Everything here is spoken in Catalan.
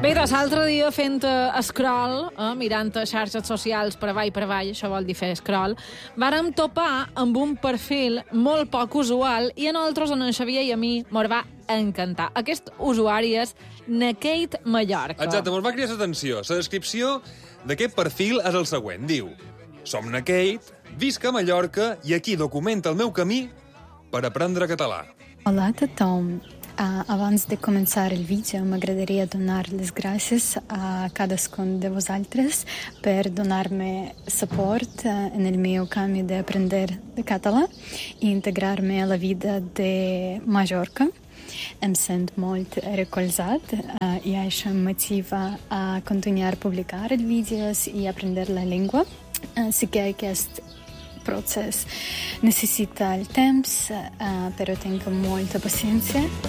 Bé, doncs l'altre dia fent scroll, mirant xarxes socials per avall, això vol dir fer scroll, vàrem topar amb un perfil molt poc usual i a nosaltres, en Xavier i a mi, mos va encantar. Aquest usuari és Nakate Mallorca. Exacte, mos va cridar l'atenció. La descripció d'aquest perfil és el següent. Diu: som Nakate, visc a Mallorca i aquí documenta el meu camí per aprendre català. Hola a tothom. Abans de començar el vídeo, m'agradaria donar les gràcies a cadascun de vosaltres per donar-me suport en el meu camí d'aprender de català i integrar-me a la vida de Mallorca. Em sent molt recolzat i això em motiva a continuar a publicar els vídeos i aprendre la llengua. Sí que aquest procés necessita el temps, però tinc molta paciència.